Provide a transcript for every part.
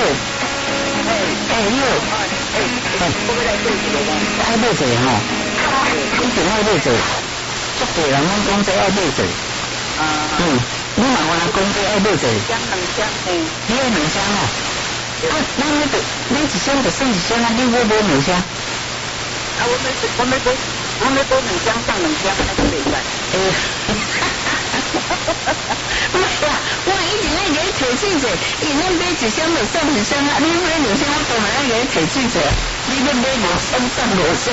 你好，我要来做一个吗？爱买者吼，一定爱买者，足多人拢讲这爱买者。你问我讲这爱买者。两箱，你爱两箱哦？那你一箱就算一箱啊，你买两箱？我没多两箱上两箱，那就袂使。我以前咧给提醒者，伊咱买一箱就送一箱啊，你买两箱我当然要给提醒者，你要买两箱送两箱。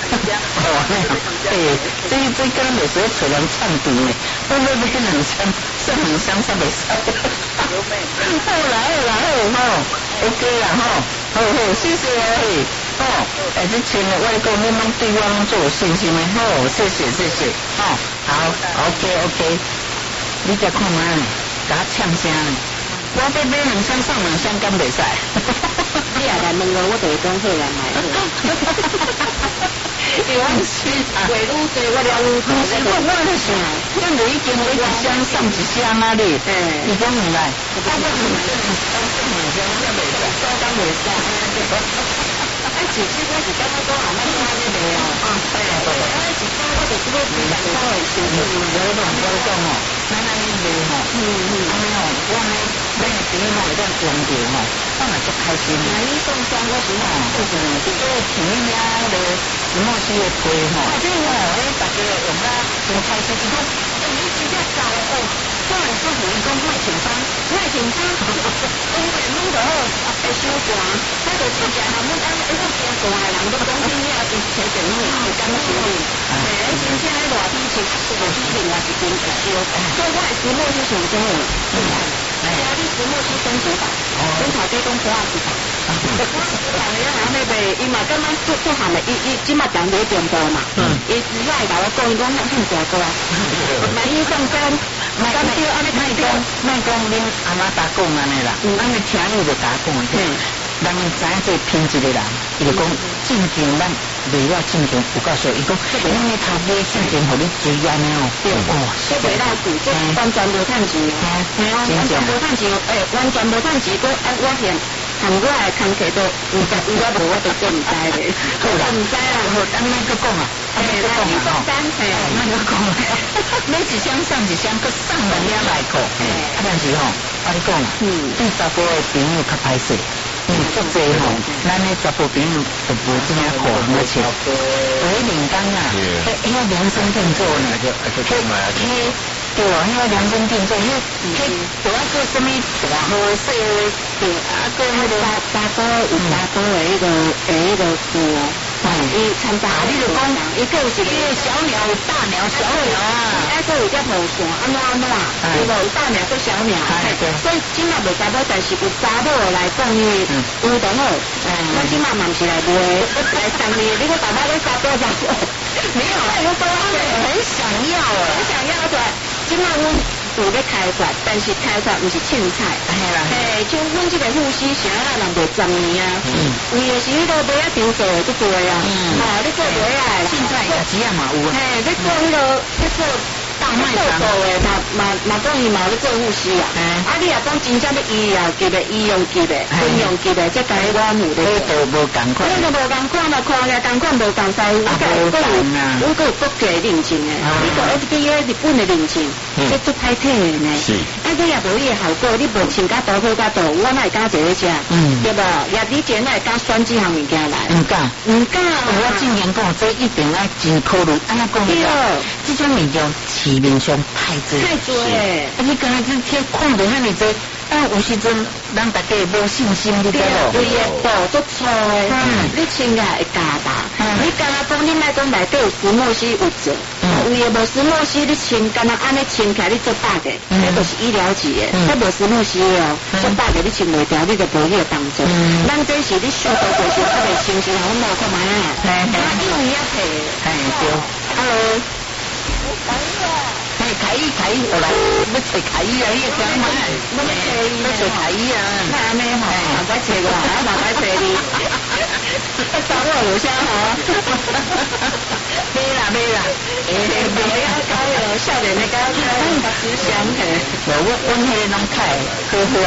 这跟有时候出人唱赌呢，我要买两箱送两箱才袂使。好啦，OK 啦好，谢谢哦，这钱我来讲，你拢对我拢做有信心的，好，谢谢，好 ，OK， 你再看嘛，甲我呛声，我要买两箱送两箱，敢袂使？你也来问我，我就会讲好来买。我是话愈多，我了愈多。我在想，咱就已经买一箱送一箱啊你，你讲唔来？我讲两箱送两箱，敢袂使？敢袂使？其实我是感觉讲阿妈妈那个我是讲我就是要比较稍微小心一点，我讲哦，咱你卖吼，我呢，咱的朋友会当用着吼，我嘛足开心。你送箱我是吼，就是做甜呀个石墨烯的批吼，这个大家用啦，真开心。伊讲，你真正搞哦，当然是伊讲卖清仓，我弄得好，会收盘，我就真正他们大的人都讲今日是车电脑是敢收哩，真正喺热天是这个批评啊是真会收，所以我的石墨烯上多的，你石墨烯升级版，跟草地公不二级版。那个伊嘛刚刚做好了，伊今嘛讲有点多嘛，伊只来甲我讲，伊讲那很大个啊，买伊送干，买干就安尼卖讲恁阿妈打讲安尼啦，咱的听友就打讲人知影这品质的人，伊就讲进前咱袂了进前有够少，伊讲咱的头家进前互你追安尼哦，说袂到股，这完全无趁钱，完全无趁钱，完全无趁钱，我现我的工课都有无我都做唔知咧，唔知啦，好，等咱去讲啊，你讲单，咱去讲，每一箱送一箱，佮送2两来扣，但是吼，我你讲啊，对查甫的朋友较歹势。足济吼，咱的查甫朋友就无这样苦，而且有迄铃铛啊，迄量身定做呢，对啊，迄量身定做，迄就要做什么大号细号，个迄个大刀有大刀的迄个锅，伊参加你就讲，伊个是迄个小鸟有大鸟小鸟啊，个有只毛线安怎，对无有大鸟跟小鸟，所以今嘛无查某，但是有查某来讲伊有就好，我今嘛嘛是来卖来送你，你个爸爸要杀多少？没有，我说很想要，对，今嘛我有咧开发，但是开发不是凊彩，像阮这个护sĩ啥人袂10年啊，为的是迄个买啊场做的足多啊，你做买啊，凊彩也只嘛有啊，你做迄个，你做大卖场的嘛讲伊嘛咧做护士啊，你也讲真正咧医疗级的、医用级的、军用级的，这台湾有咧，都无共款，那个无共款嘛，看起来共款无共西，我个有国际认证的，你个 FDA 日本的认证，这足歹睇的呢。是，你也无伊的效果，你无穿甲多好甲多，我哪会敢坐咧食？对无？也你前哪会敢选这项物件来？唔敢。我之前讲，这一定要真考虑，安那讲的，这种物件市面上太多诶，你刚才这看到遐尼多。有时阵咱大家无信心，你知无？对个布足粗诶，你穿起来会夹大。你敢若讲你莫讲内底有石墨烯物质，为个无石墨烯，你穿敢若安尼穿起来你做大个，那就是医疗级诶，那无石墨烯哦，做大个你穿袂掉，你就无迄个当做。咱这是你小到就是特别清晰，我无看卖啊，因为也配，对 ，Hello。凯伊，我来，要找凯伊啊！伊个讲嘛，要找凯伊啊！那安尼吼，慢慢找我，慢慢找你。找我有啥好？没啦，不要搞了，少年的搞，10箱嘿。我迄个拢太好啊。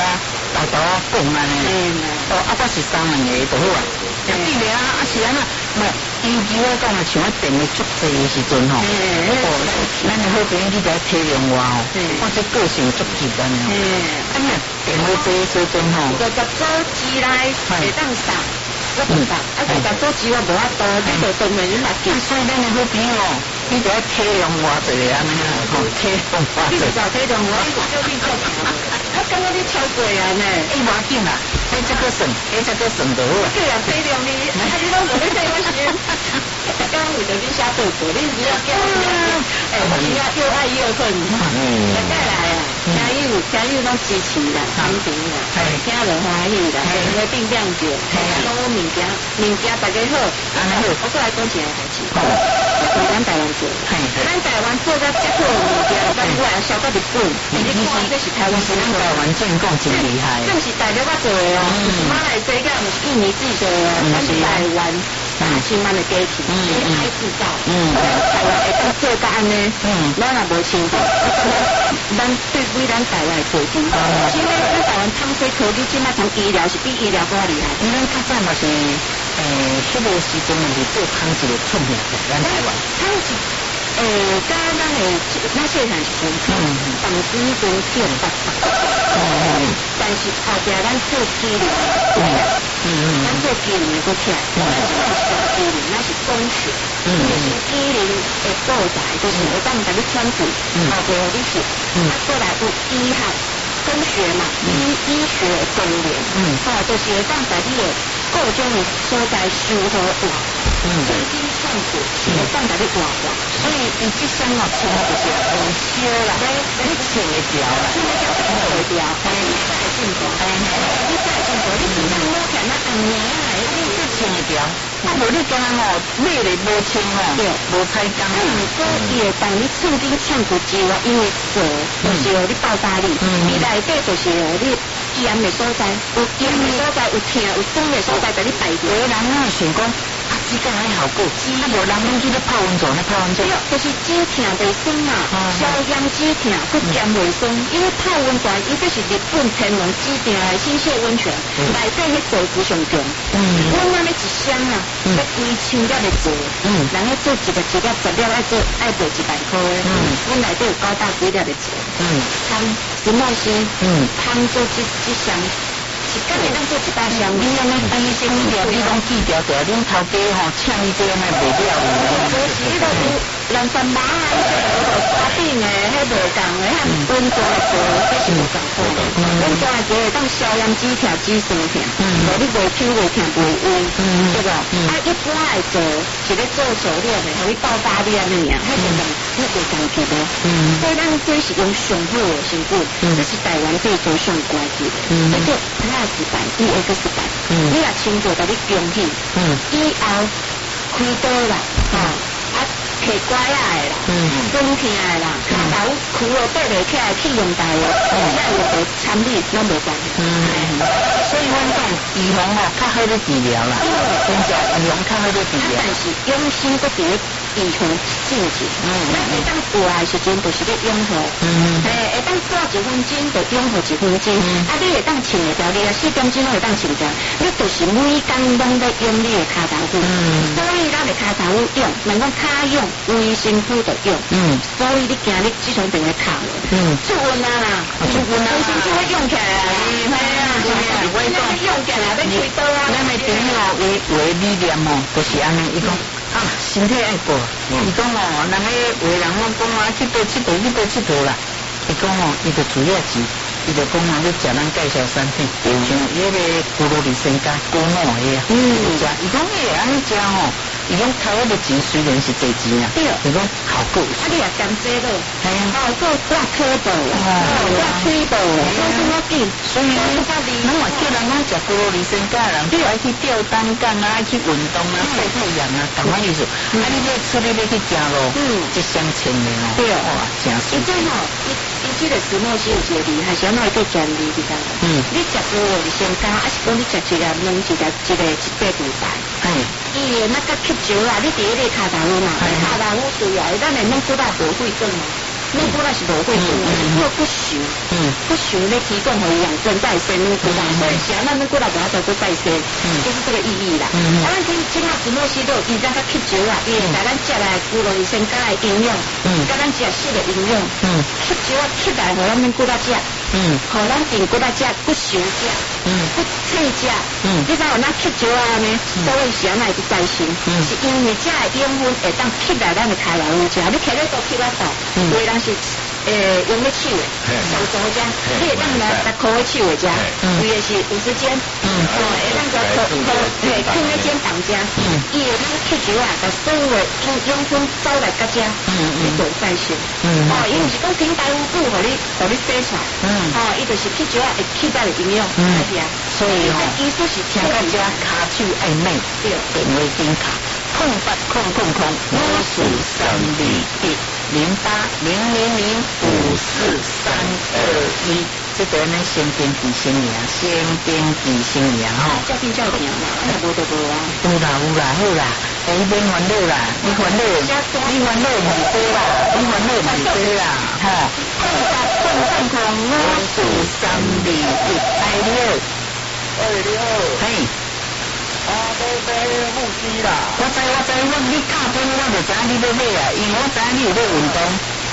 豆豆讲安尼，哦，啊，我是3万个就好啊。对咧啊，啊是安那，唔，研究来讲啊，像我订的足济的时阵吼，哦，咱的好朋友你就要体谅我哦，我这个性足急安尼哦，啊你订好济的时阵吼， 就做鸡来会当杀。我唔得，啊！就做做鸡我无法度，你就当然你嘛见。 所以咱的好朋友哦，你就要体谅我一个安尼啊，吼，体谅我。 你就体谅我，你就叫你做啥？我感觉你超过啊呢。 无要紧啦，这个算，这个算到啊。 叫人体谅你，啊！你拢无要体我先。大家为着你写报告，你只要叫我，我只要又爱又恨。大家来啊，朋友拢支持啦，同情啦，听着欢喜啦，因为并谅解，讲我物件大家好，我过来讲一个代志。咱台湾做，咱台湾做到这好的物件，咱过来销到日本，你看这是台湾是咱台湾建构真厉害， 这不是大陆我做的哦，不是马来西亚，不是印尼自己做的哦，咱是台湾3,000万的机器，你爱制造，台湾会当做到安尼，咱也无清楚，咱对比咱台湾的科技，因为咱台湾汤水科技，即马从医疗是比医疗更厉害， 因为较早嘛是。迄个时阵是做汤子的出名的，咱台湾。 汤子，刚刚咱的那些人是讲房子都建800，但是后边咱做机灵，咱做机灵的不起来，咱是机灵，那是工学，就是机灵的所在，就是会当甲你穿过，后边有你学，过来有医学。工学嘛，医学工联，就是会当在你的各种的所在修好换，重新创过，是会当在你换。所以你这项哦，穿就是维修啦，你穿会掉啦，穿会掉，你再进步，你再进步，你平常摸起来那红年啊，你这穿会掉。啊，无你讲哦，买了无清哦，无彩工。毋过伊会当你曾经唱过之外，因为做就是你爆发力，伊内底就是你盐的所在，有盐的所在，有甜有酸的所在，甲你排掉。有人啊想讲，啊，只讲还好过，啊，无人拢去咧泡温泉，咧泡温泉。对，就是止疼袂酸嘛，消炎止疼，佮咸袂酸，因为泡温泉，伊这是日本天然指定的新泻温泉，内底迄材质上强。我那咧一箱啊。要规千粒的做，人咧做一个10粒爱做100块的，阮内底有900几粒的做，汤石墨烯，汤做一箱，一工会当做100箱。你安尼当医生了，你拢记条条，恁头家吼请伊这样卖袂了。就是迄个有2、3码啊，花饼的，迄无共的，迄温泉的做，这是无共款的。温泉的做会当消炎止疼、止酸疼，无你袂抽袂疼袂晕，对吧？啊，一般来做是咧做手链的，互你爆发力安尼尔，迄就迄袂共做的。所以咱这是用上好的成分，这是台湾最做上关键的，叫做 Plus 版、EX 版。你若清楚甲你恭喜，以后开刀啦，摕乖仔的啦，酸疼的啦，骹头跍落爬袂起来，去用大的，那有无参与拢无关系。所以阮讲，预防吼较好咧治疗啦，真正预防较好咧治疗。但是用心搁伫咧预防进前，咱会当活的时阵，就是咧养护，会当挂1分钟，就养护1分钟。啊，你会当穿会掉，你啊4点钟拢会当穿掉，你就是每工拢在用你的骹头骨，所以咱的骹头骨用，问讲骹用。卫生裤就用，所以你今日这种等于卡了，出温啊啦，出温啊，卫生裤用起来啊，系啊，我讲用起来要开刀啊。咱的朋友为理念哦，就是安尼，伊讲啊，身体爱过，伊讲哦，人个为人拢讲啊，去倒啦，伊讲哦，伊就主要是，伊就讲哦，你食咱介绍产品，像迄个咕噜里生加咕糯的啊，食，伊讲你会安尼食哦。伊讲头一个钱虽然是侪钱啊，伊讲好过。啊，你也甘蔗咯，系啊，做挂科的，挂吹的，做什么紧？所以咱嘛叫人讲食咕噜里生加人，你爱去吊单杠啊，爱去运动啊，晒太阳啊，同款意思。啊，你要出去要去食咯，1箱千的哦，对哇，真是。伊这吼，伊这个石墨烯有一个厉害，是安怎一个专利，你知道吗？你食咕噜里生加，还是讲你食1粒、2粒、1块5块？伊的那个吸收啊，你伫迄个骹头骨嘛，骹头骨对啊，咱会弄出大无血症嘛。 软骨那是无会做，因为不熟，不熟咧提供互伊养分再生软骨啦，所以想咱软骨啦，把它做再生，就是这个意义啦。啊，咱今仔子墨西都伊再较吸收啦，伊会使咱食来骨落去先加的营养，甲咱食水的营养，吸收啊吸来互咱软骨啦食。互咱顶骨来食，骨熟食，骨脆食，你知有咱吸石啊呢？所以是安那会再生，是因为这养分会当吸来咱的开来有食，你开咧都吸得到，有的人是用咧手的，手手食，你会当来10块的手的食，有的是50斤，会当个放咧煎当食，伊会当吸石啊，把所有的养分走来甲食，你做再生，因为是讲平白无故互你洗出来。伊就是去石会去到营养，是啊，所以意思是听个只骹手爱美，对，电话顶卡0800054321，这个呢先登记先名，先登记先名吼。照片照片嘛，无就无啊。有啦，好啦，免烦恼啦，你烦恼唔多啦，哈。054321，嘿。木鸡啦！我知，你敲钟我就知你要买啊，因为我知你有咧运动，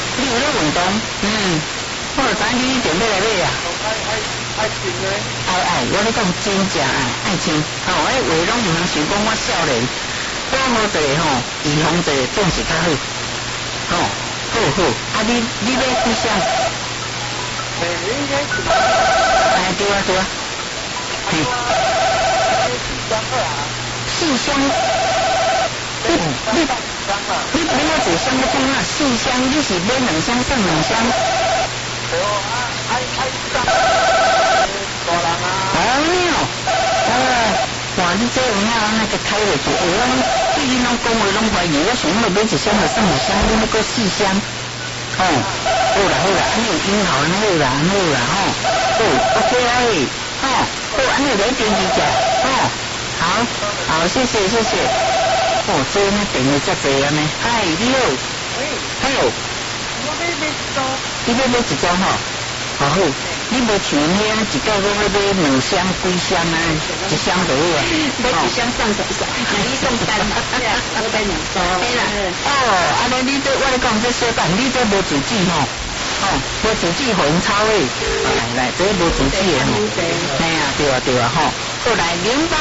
我就知你一定要来买啊。爱情咧？爱，我咧讲真正爱情，话拢唔通想讲我少年，保护一个预防一个总是较好，好，你要几箱？对啊，嘿。4箱，你买我2箱要装啊？4箱你是买2箱送2箱？大人啊！哇，你这有影那个开回去，我最近拢讲话拢怀疑，我想要买1箱就送2箱，你要搁4箱？好啦，安尼有影好，安好啦，OK 好，安尼来订一下，好，谢谢。这呢电话遮济啊呢，嗨，你好，你要买1张好，你无像遐一个我要买2箱几箱啊，1箱就好啊，买1箱送2箱，你送3，我买2箱，对啦，安尼你这我咧讲这小蛋，你这无自己无自己互因炒诶，来，这无自己诶对啊好来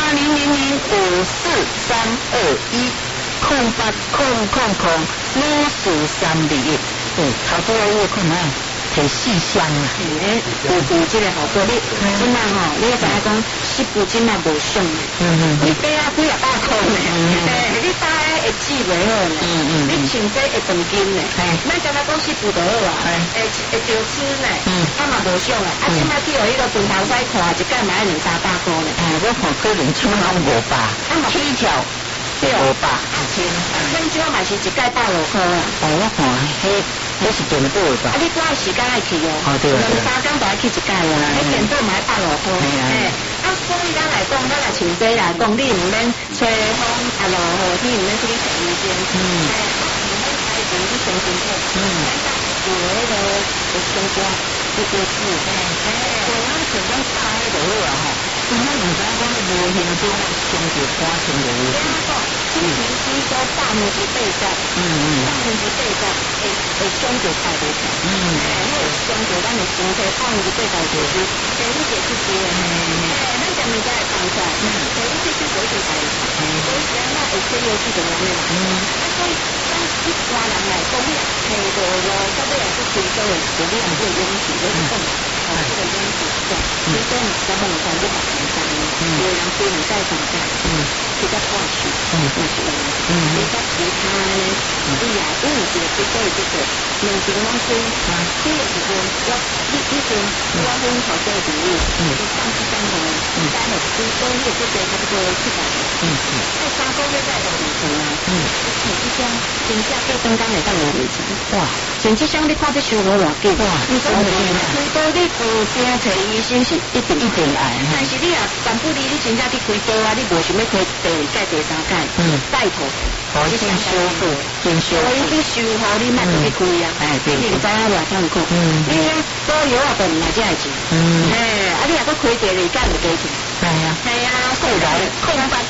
0800054321，0800055321，头拄我看啊。摕4箱啊！有这个好处，你真啊你要知影讲10步真啊无爽你买啊几啊百块呢？你搭会煮袂好呢？你穿这会长筋呢？咱刚才讲10步就好啊，会着吃呢，嘛无爽啊！即摆去互迄个分头使看，一届买2、300块呢。我看可能起码500，起跳500、1000，最好嘛是一届160块啊！我看迄是电报吧？你多时间爱去对2、3天就爱去一届啊！迄电报买160块。所以咱来讲，咱来像这来讲，你唔免吹风落雨，你唔免去洗衣间。你先辛苦。有迄个小家，一个字。我像咱大迄就好啊因为唔知讲无形中冲着花钱就有。今年听说大拇指背上，大拇指背上会伤着大拇指。因为伤着咱的身体，大拇指背上就是身体也是这样。咱讲物件会放出来，所以必须随时来。所以咱会吹油是怎样的？所以咱一家人来讲，你系着咯，到尾也是吸收的质量会引起的一种这个因子在。所以你在梦中就好紧张，有人对你在长大，比较破去，那是有。你在其他呢？你也因为这个这个两情拢是这个时间，你我分好这个比例，你上次3年，3年，所以这个差不多700。 3个月再落2层啊，这箱真正过刚刚会当落2层，哇！像这箱你看这收入偌紧，哇！你讲开刀你有病找医生是一定来，但是你啊办不离，你真正去开刀啊，你无想要开第2届、第3届，拜托， 你先修复， 我已经修好，你莫去开啊，你唔知影偌辛苦，你补药啊，都唔来这钱，啊你若搁开第2届就加钱，系啊。